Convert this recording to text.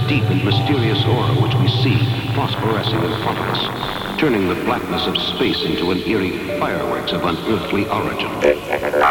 deep and mysterious aura which we see phosphorescing in front of us, turning the blackness of space into an eerie fireworks of unearthly origin.